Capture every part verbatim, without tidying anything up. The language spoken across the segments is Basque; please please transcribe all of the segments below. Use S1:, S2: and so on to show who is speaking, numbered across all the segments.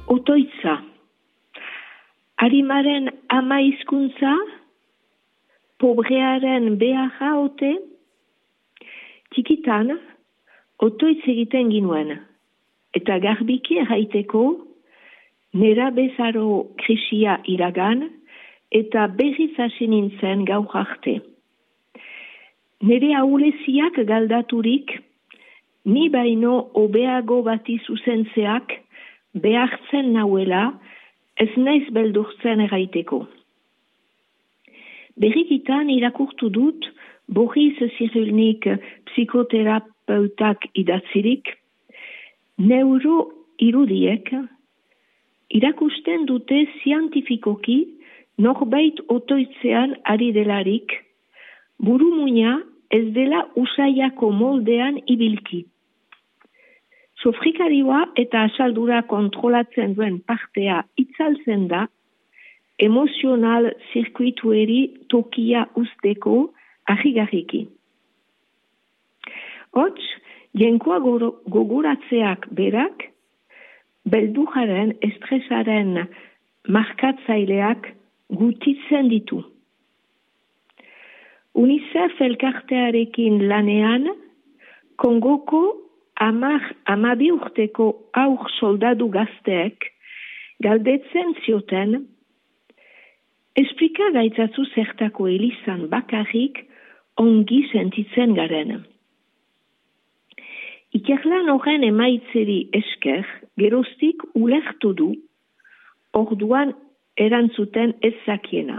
S1: Otoitza. Arimaren ama hizkuntza, pobrearen beharra ote, txikitan, otoitz egiten ginuen. Eta garbiki erraiteko, nera bezaro krisia iragan, eta berriz hasi nintzen gaur arte. Nere ahuleziak galdaturik, ni baino hobeago bati zuzentzeak behartzen nauela, ez naiz beldurtzen erraiteko. Berrikitan irakurtu dut Boris Cyrulnik psikoterapeutak idatzirik, neuro irudiek irakusten dute zientifikoki norbait otoitzean ari delarik, burumuina ez dela usaiako moldean ibilki. Sofrikarioa eta asaldura kontrolatzen duen partea itzaltzen da, emozional zirkuitueri tokia usteko ahigarriki. Hots, jenkoa gogoratzeak berak, belduraren, estresaren markatzaileak gutitzen ditu. UNICEF elkartearekin lanean, Kongoko amar amabi urteko aur soldadu gazteek galdetzen zioten, esplika gaitzatzu zertako elizan bakarrik ongi sentitzen garen. Ikerlan horren emaitzeri esker, geroztik ulertu du, orduan erantzuten ez zakiena.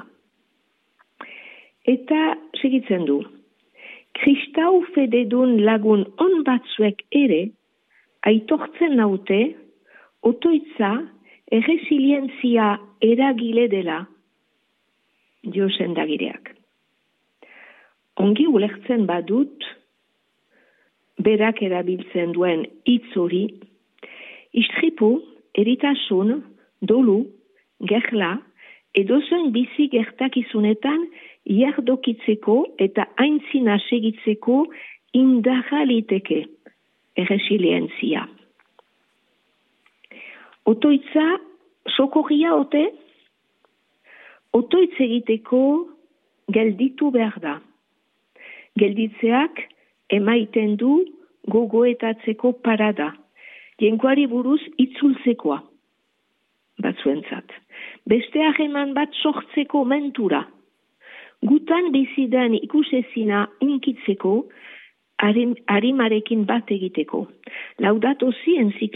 S1: Eta segitzen du, kristau fededun lagun on batzuek ere, aitortzen naute, otoitza erresilientzia eragile dela, dio sendagireak. Ongi ulertzen badut, berak erabiltzen duen hitz hori, istripu, eritasun, dolu, gerla, edozen bizi gertakizunetan jardokitzeko eta aintzina segitzeko indarra liteke erresilientzia. Otoitza sokorria ote? Otoitz egiteko gelditu behar da. Gelditzeak emaiten du gogoetatzeko parada. Jenkoari buruz itzultzekoa. Batzuentzat. Beste hageman bat sortzeko mentura. Gutan biziden ikusezina unkitzeko, arimarekin bat egiteko. Laudato si